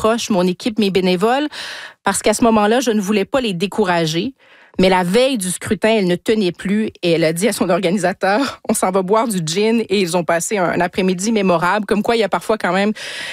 proches, mon équipe, mes bénévoles, parce qu'à ce moment-là, je ne voulais pas les décourager. Mais la veille du scrutin, elle ne tenait plus et elle a dit à son organisateur, on s'en va boire du gin, et ils ont passé un après-midi mémorable. Comme quoi, il y a parfois quand même